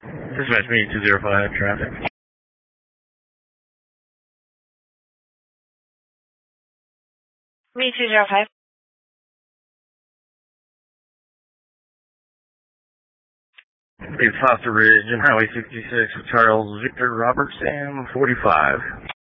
Dispatch me 205 traffic. Me 205. It's Foster Ridge and Highway 66 with Charles Victor Robert Sam 45.